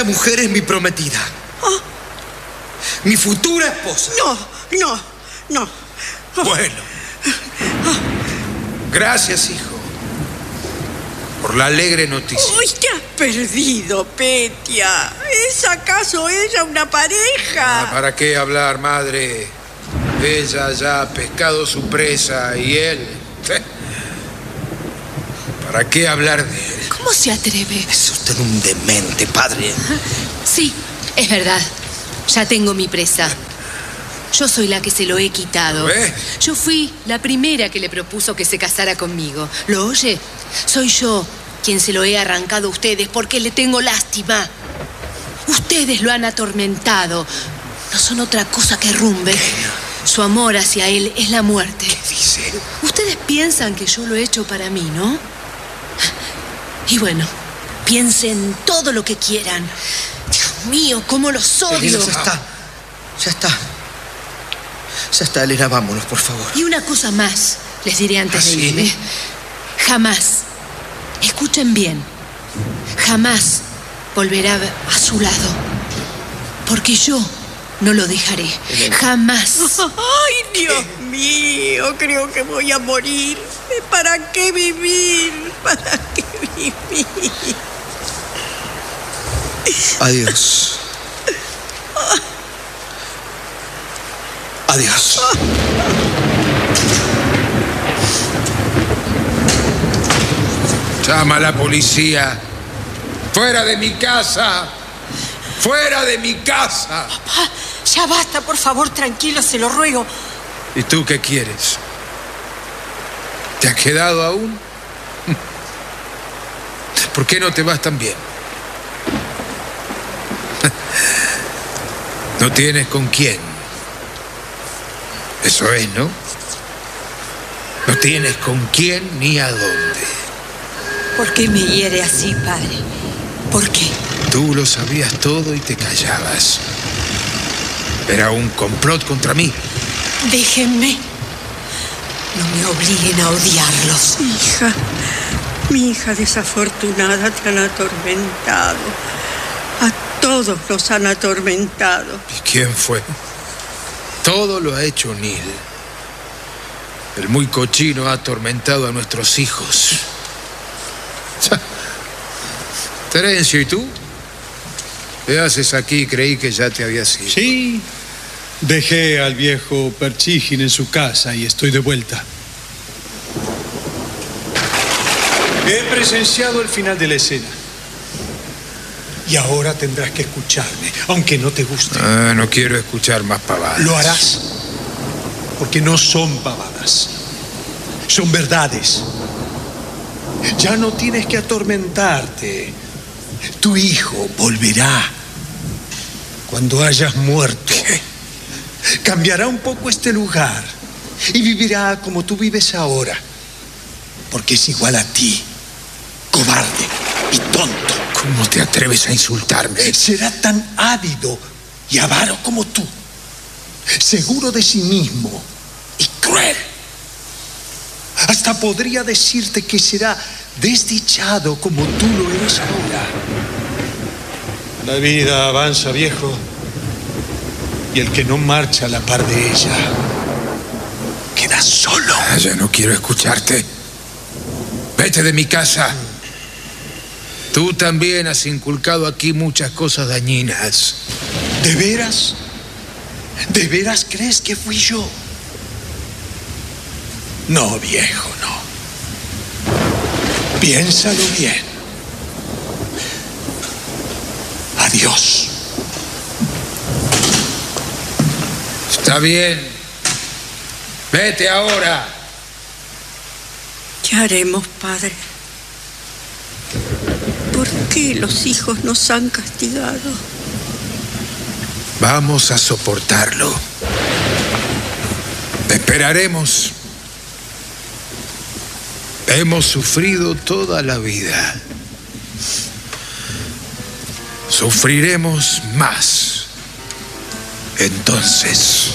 mujer es mi prometida. Oh. Mi futura esposa. No. Bueno. Gracias, hijo, por la alegre noticia. ¡Uy, te has perdido, Petia! ¿Es acaso ella una pareja? ¿Para qué hablar, madre? Ella ya ha pescado su presa y él... ¿Para qué hablar de él? ¿Cómo se atreve? Es usted un demente, padre. Sí, es verdad. Ya tengo mi presa. Yo soy la que se lo he quitado. Yo fui la primera que le propuso que se casara conmigo. ¿Lo oye? Soy yo quien se lo he arrancado a ustedes porque le tengo lástima. Ustedes lo han atormentado. No son otra cosa que Rumbe. Su amor hacia él es la muerte. ¿Qué dice? Ustedes piensan que yo lo he hecho para mí, ¿no? Y bueno, piensen todo lo que quieran. Dios mío, cómo los odio. Ya está, Elena, vámonos, por favor. Y una cosa más les diré antes de ¿Sí? irme. Jamás, escuchen bien, jamás volverá a su lado. Porque yo no lo dejaré. Jamás. ¡Ay, Dios mío! Creo que voy a morir. ¿Para qué vivir? ¿Para qué vivir? Adiós. Adiós. Llama a la policía. ¡Fuera de mi casa! ¡Fuera de mi casa! Papá, ya basta, por favor, tranquilo, se lo ruego. ¿Y tú qué quieres? ¿Te has quedado aún? ¿Por qué no te vas tan bien? No tienes con quién. Eso es, ¿no? No tienes con quién ni a dónde. ¿Por qué me hiere así, padre? ¿Por qué? Tú lo sabías todo y te callabas. Era un complot contra mí. Déjenme. No me obliguen a odiarlos. Mi hija desafortunada te han atormentado. A todos nos han atormentado. ¿Y quién fue? Todo lo ha hecho Neil. El muy cochino ha atormentado a nuestros hijos. Terencio, ¿y tú? ¿Qué haces aquí? Creí que ya te habías ido. Sí, dejé al viejo Perchigin en su casa y estoy de vuelta. He presenciado el final de la escena. Y ahora tendrás que escucharme, aunque no te guste. No quiero escuchar más pavadas. Lo harás, porque no son pavadas. Son verdades. Ya no tienes que atormentarte. Tu hijo volverá cuando hayas muerto. ¿Qué? Cambiará un poco este lugar y vivirá como tú vives ahora, porque es igual a ti, cobarde y tonto. ¿Cómo te atreves a insultarme? Será tan ávido y avaro como tú, seguro de sí mismo y cruel. Hasta podría decirte que será desdichado como tú lo eres ahora. La vida avanza, viejo, y el que no marcha a la par de ella queda solo. Ya no quiero escucharte. Vete de mi casa. Tú también has inculcado aquí muchas cosas dañinas. ¿De veras? ¿De veras crees que fui yo? No, viejo, no. Piénsalo bien. Adiós. Está bien. Vete ahora. ¿Qué haremos, padre? ¿Por qué los hijos nos han castigado? Vamos a soportarlo. Esperaremos. Hemos sufrido toda la vida. Sufriremos más. Entonces...